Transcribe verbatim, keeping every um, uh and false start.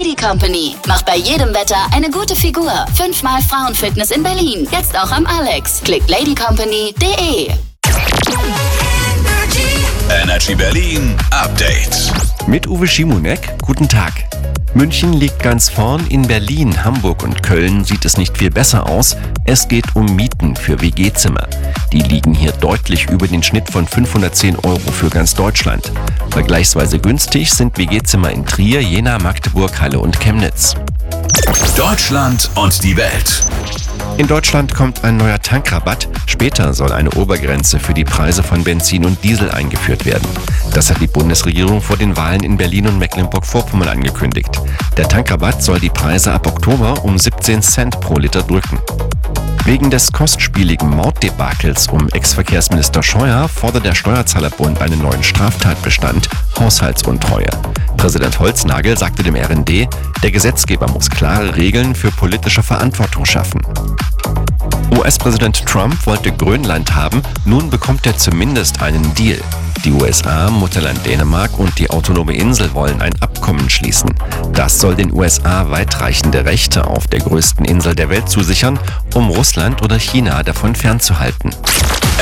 Lady Company. Macht bei jedem Wetter eine gute Figur. Fünfmal Frauenfitness in Berlin. Jetzt auch am Alex. Klickt lady company punkt de. Energy Berlin Update. Mit Uwe Schimonek, guten Tag. München liegt ganz vorn, in Berlin, Hamburg und Köln sieht es nicht viel besser aus. Es geht um Mieten für W G-Zimmer. Die liegen hier deutlich über den Schnitt von fünfhundertzehn Euro für ganz Deutschland. Vergleichsweise günstig sind W G-Zimmer in Trier, Jena, Magdeburg, Halle und Chemnitz. Deutschland und die Welt. In Deutschland kommt ein neuer Tankrabatt. Später soll eine Obergrenze für die Preise von Benzin und Diesel eingeführt werden. Das hat die Bundesregierung vor den Wahlen in Berlin und Mecklenburg-Vorpommern angekündigt. Der Tankrabatt soll die Preise ab Oktober um siebzehn Cent pro Liter drücken. Wegen des kostspieligen Mautdebakels um Ex-Verkehrsminister Scheuer fordert der Steuerzahlerbund einen neuen Straftatbestand, Haushaltsuntreue. Präsident Holznagel sagte dem R N D, der Gesetzgeber muss klare Regeln für politische Verantwortung schaffen. U S-Präsident Trump wollte Grönland haben, nun bekommt er zumindest einen Deal. Die U S A, Mutterland Dänemark und die autonome Insel wollen ein Abkommen schließen. Das soll den U S A weitreichende Rechte auf der größten Insel der Welt zusichern, um Russland oder China davon fernzuhalten.